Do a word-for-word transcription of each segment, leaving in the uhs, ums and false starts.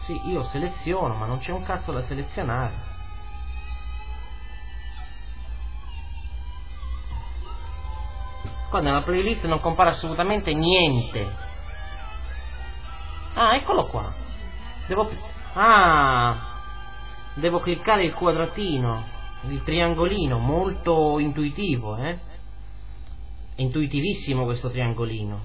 Sì, io seleziono, ma non c'è un cazzo da selezionare. Qua nella playlist non compare assolutamente niente. Ah, eccolo qua. Devo... Ah, devo cliccare il quadratino, il triangolino, molto intuitivo, eh? È intuitivissimo questo triangolino.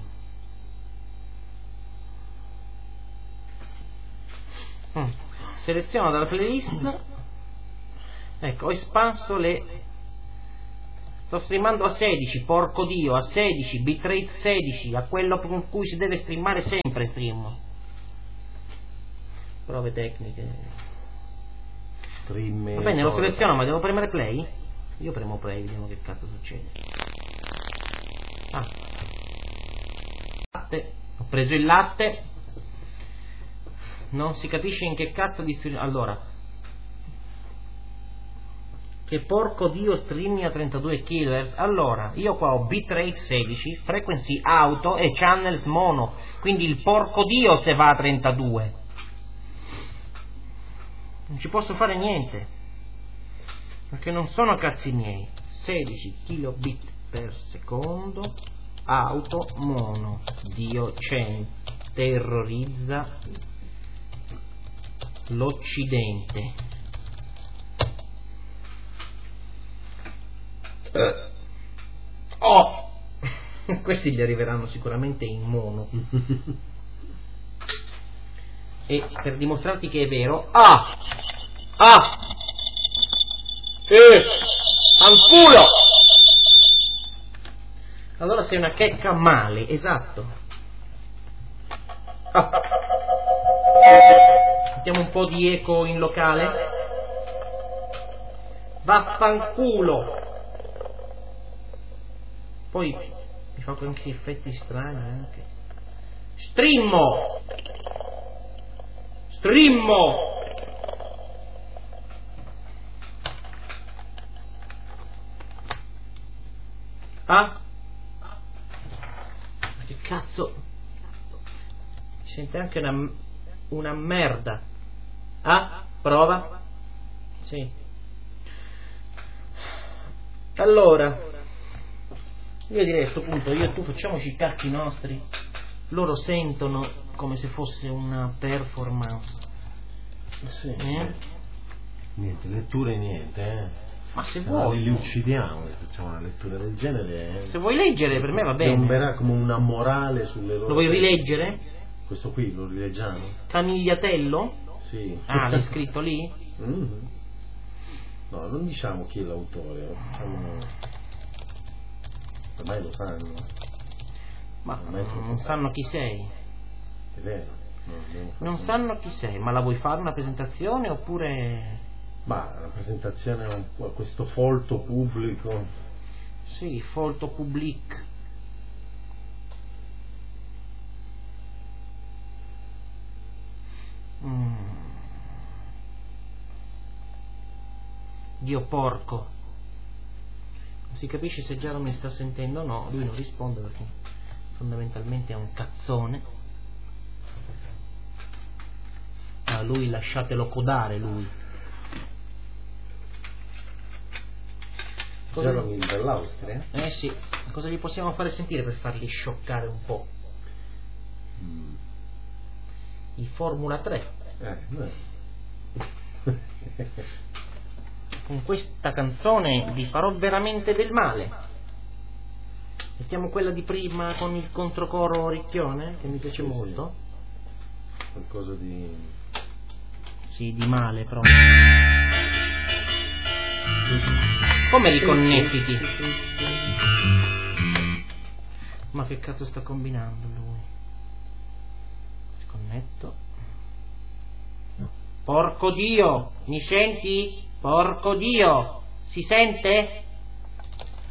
Mm. Seleziono dalla playlist. Ecco, ho espanso le... Sto streamando a sedici, porco dio, a sedici, bitrate sedici, a quello con cui si deve streamare sempre stream. Prove tecniche. Stream. Va bene, lo seleziono, ma devo premere play? Io premo play, vediamo che cazzo succede. Ah. Latte. Ho preso il latte. Non si capisce in che cazzo di stream... Allora, che porco dio streaming a trentadue kHz. Allora, io qua ho bitrate sedici, frequency auto e channels mono, quindi il porco dio se va a trentadue. Non ci posso fare niente, perché non sono cazzi miei. Sedici kilobit per secondo, auto mono. Dio Cen terrorizza l'Occidente. Oh! Questi gli arriveranno sicuramente in mono. E per dimostrarti che è vero, ah! Ah! Eh! Anculo! Allora sei una checca male, esatto. Ah. Mettiamo un po' di eco in locale. Vaffanculo! Poi mi fa questi effetti strani anche. Strimmo! Strimmo! Ah? Ma che cazzo? Si sente anche una, una merda. Ah? Prova? Sì. Allora, io direi a questo punto, io e tu facciamoci i cacchi nostri. Loro sentono come se fosse una performance. Sì. Eh? Niente, letture niente, eh. Ma se, se vuoi. li uccidiamo, se facciamo una lettura del genere. Eh. Se vuoi leggere per me va bene. Piomberà come una morale sulle loro. Lo vuoi rileggere? Questo qui lo rileggiamo? Canigliatello? Sì. Ah, l'hai scritto lì? Mm-hmm. No, non diciamo chi è l'autore, diciamo... ormai lo sanno. Ma non sanno chi sei. È vero. Non, non sanno chi sei, ma la vuoi fare una presentazione oppure... Ma una presentazione a, un, a questo folto pubblico. Sì, folto public. Mm. Dio porco. Non si capisce se già non mi sta sentendo o no. Lui non risponde perché fondamentalmente è un cazzone. Ah, lui lasciatelo codare, lui. Cosa... Jeremy dall'Austria? Eh sì, cosa gli possiamo fare sentire per farli scioccare un po'? Mm. I Formula tre. Eh, no. Con questa canzone vi farò veramente del male. Mettiamo quella di prima con il controcoro ricchione, che mi piace sì, molto. Sì. Qualcosa di... Sì, di male però. Come riconnettiti? Ma che cazzo sta combinando lui? Sconnetto. Porco Dio, mi senti? Porco Dio, si sente?